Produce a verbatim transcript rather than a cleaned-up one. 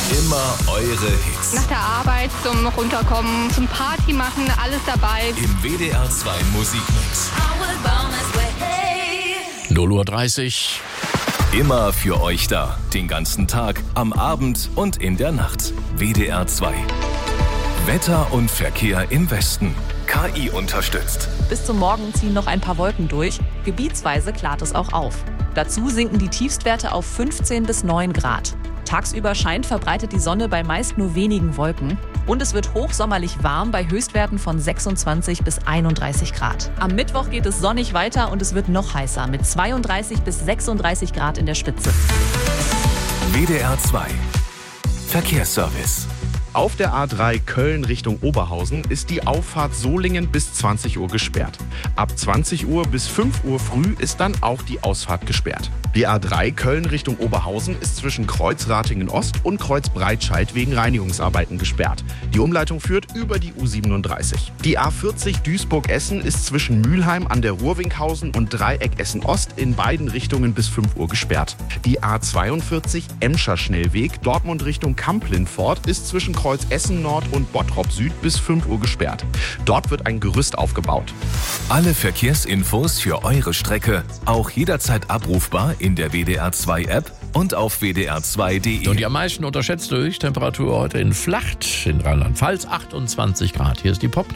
Immer eure Hits. Nach der Arbeit zum Runterkommen, zum Party machen, alles dabei. Im W D R zwei Musikmix. null Uhr dreißig. Immer für euch da. Den ganzen Tag, am Abend und in der Nacht. W D R zwei. Wetter und Verkehr im Westen. K I unterstützt. Bis zum Morgen ziehen noch ein paar Wolken durch. Gebietsweise klart es auch auf. Dazu sinken die Tiefstwerte auf fünfzehn bis neun Grad. Tagsüber scheint verbreitet die Sonne bei meist nur wenigen Wolken. Und es wird hochsommerlich warm bei Höchstwerten von sechsundzwanzig bis einunddreißig Grad. Am Mittwoch geht es sonnig weiter und es wird noch heißer mit zweiunddreißig bis sechsunddreißig Grad in der Spitze. W D R zwei. Verkehrsservice. Auf der A drei Köln Richtung Oberhausen ist die Auffahrt Solingen bis zwanzig Uhr gesperrt. Ab zwanzig Uhr bis fünf Uhr früh ist dann auch die Ausfahrt gesperrt. Die A drei Köln Richtung Oberhausen ist zwischen Kreuz Ratingen Ost und Kreuz Breitscheid wegen Reinigungsarbeiten gesperrt. Die Umleitung führt über die U siebenunddreißig. Die A vierzig Duisburg-Essen ist zwischen Mülheim an der Ruhrwinkhausen und Dreieck Essen Ost in beiden Richtungen bis fünf Uhr gesperrt. Die A zweiundvierzig Emscher Schnellweg Dortmund Richtung Kamp-Lindfort ist zwischen Kreuz Essen Nord und Bottrop Süd bis fünf Uhr gesperrt. Dort wird ein Gerüst aufgebaut. Alle Verkehrsinfos für eure Strecke auch jederzeit abrufbar in der W D R zwei App und auf w d r zwei punkt d e. Und die am meisten unterschätzte Höchsttemperatur heute in Flacht in Rheinland-Pfalz, achtundzwanzig Grad. Hier ist die Pop